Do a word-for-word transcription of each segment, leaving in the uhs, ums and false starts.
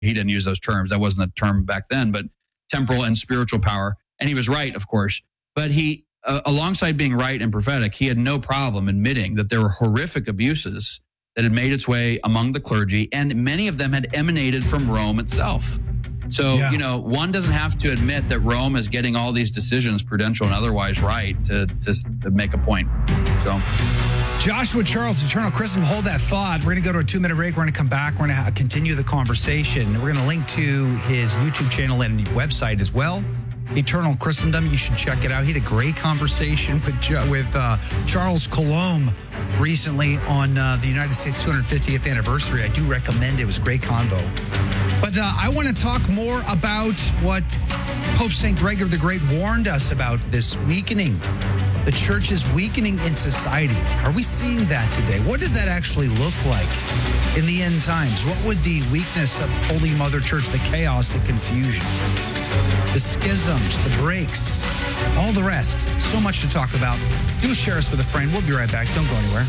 he didn't use those terms. That wasn't a term back then, but temporal and spiritual power. And he was right, of course. But he, uh, alongside being right and prophetic, he had no problem admitting that there were horrific abuses that had made its way among the clergy, and many of them had emanated from Rome itself. So, yeah. you know, one doesn't have to admit that Rome is getting all these decisions, prudential and otherwise, right, to, to, to make a point. So, Joshua Charles, Eternal Christendom, hold that thought. We're going to go to a two-minute break. We're going to come back. We're going to continue the conversation. We're going to link to his YouTube channel and website as well. Eternal Christendom, you should check it out. He had a great conversation with with uh, Charles Colomb recently on uh, the United States two hundred fiftieth anniversary. I do recommend it. It was a great convo. But uh, I want to talk more about what Pope Saint Gregory the Great warned us about, this weakening. The church is weakening in society. Are we seeing that today? What does that actually look like in the end times? What would the weakness of Holy Mother Church, the chaos, the confusion, the schisms, the breaks, all the rest? So much to talk about. Do share us with a friend. We'll be right back. Don't go anywhere.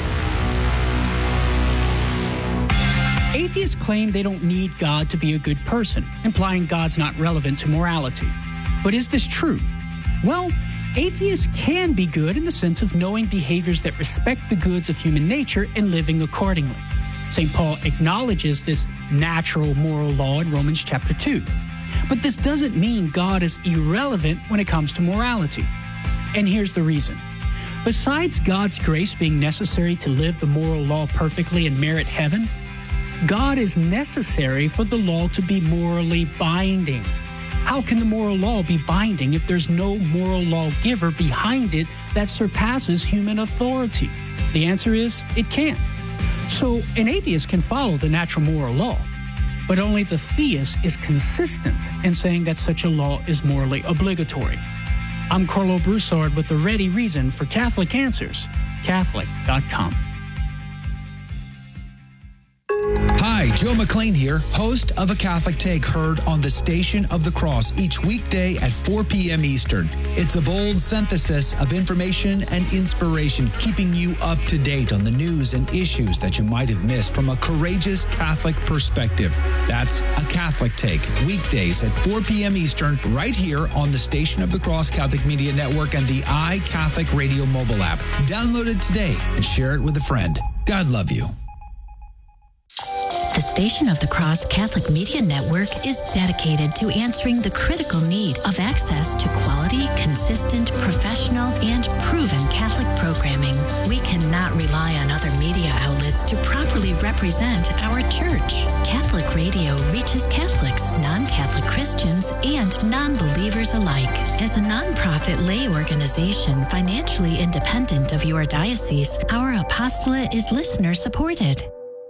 Atheists claim they don't need God to be a good person, implying God's not relevant to morality. But is this true? Well, atheists can be good in the sense of knowing behaviors that respect the goods of human nature and living accordingly. Saint Paul acknowledges this natural moral law in Romans chapter two. But this doesn't mean God is irrelevant when it comes to morality. And here's the reason. Besides God's grace being necessary to live the moral law perfectly and merit heaven, God is necessary for the law to be morally binding. How can the moral law be binding if there's no moral lawgiver behind it that surpasses human authority? The answer is, it can't. So an atheist can follow the natural moral law, but only the theist is consistent in saying that such a law is morally obligatory. I'm Carlo Broussard with the ready reason for Catholic Answers, Catholic dot com. Hi, Joe McLean here, host of A Catholic Take, heard on the Station of the Cross each weekday at four p.m. Eastern. It's a bold synthesis of information and inspiration, keeping you up to date on the news and issues that you might have missed from a courageous Catholic perspective. That's A Catholic Take, weekdays at four p.m. Eastern, right here on the Station of the Cross Catholic Media Network and the iCatholic Radio mobile app. Download it today and share it with a friend. God love you. The Station of the Cross Catholic Media Network is dedicated to answering the critical need of access to quality, consistent, professional, and proven Catholic programming. We cannot rely on other media outlets to properly represent our church. Catholic radio reaches Catholics, non-Catholic Christians, and non-believers alike. As a nonprofit lay organization financially independent of your diocese, our apostolate is listener-supported.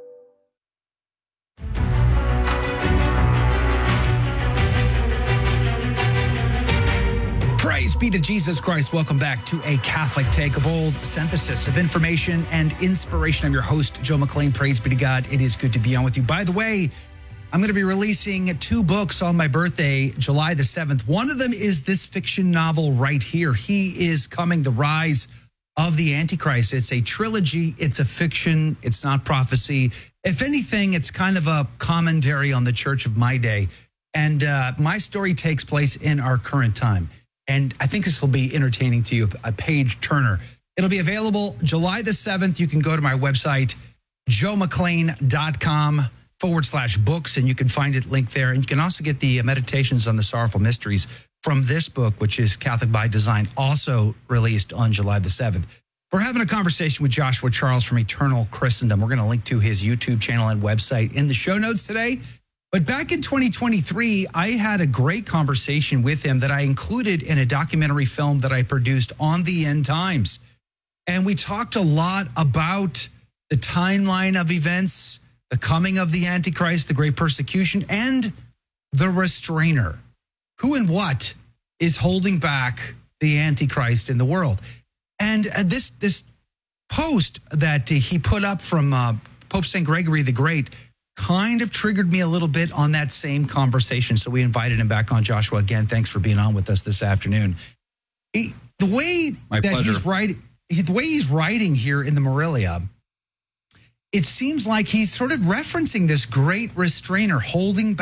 Praise be to Jesus Christ. Welcome back to A Catholic Take, a bold synthesis of information and inspiration. I'm your host, Joe McLean. Praise be to God. It is good to be on with you. By the way, I'm going to be releasing two books on my birthday, July the seventh. One of them is this fiction novel right here. He is Coming, The Rise of the Antichrist. It's a trilogy. It's a fiction. It's not prophecy. If anything, it's kind of a commentary on the church of my day. And uh, my story takes place in our current time. And I think this will be entertaining to you, a page turner. It'll be available July the seventh. You can go to my website, joe mclean dot com forward slash books, and you can find it linked there. And you can also get the Meditations on the Sorrowful Mysteries from this book, which is Catholic by Design, also released on July the seventh. We're having a conversation with Joshua Charles from Eternal Christendom. We're going to link to his YouTube channel and website in the show notes today. But back in twenty twenty-three, I had a great conversation with him that I included in a documentary film that I produced on the end times. And we talked a lot about the timeline of events, the coming of the Antichrist, the great persecution, and the restrainer. Who and what is holding back the Antichrist in the world? And uh, this, this post that uh, he put up from uh, Pope Saint Gregory the Great kind of triggered me a little bit on that same conversation. So we invited him back on. Joshua, again, thanks for being on with us this afternoon. He, the way My that pleasure. he's writing, the way he's writing here in the Morelia, it seems like he's sort of referencing this great restrainer, holding